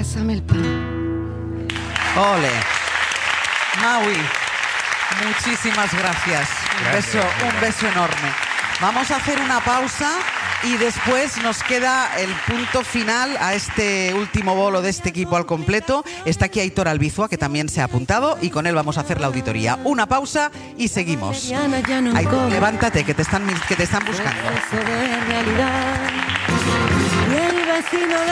pásame el pan. Ole. Maui, muchísimas gracias. Un beso enorme. Vamos a hacer una pausa y después nos queda el punto final a este último bolo de este equipo al completo. Está aquí Aitor Albizua, que también se ha apuntado, y con él vamos a hacer la auditoría. Una pausa y seguimos. Aitor, levántate, que te están buscando.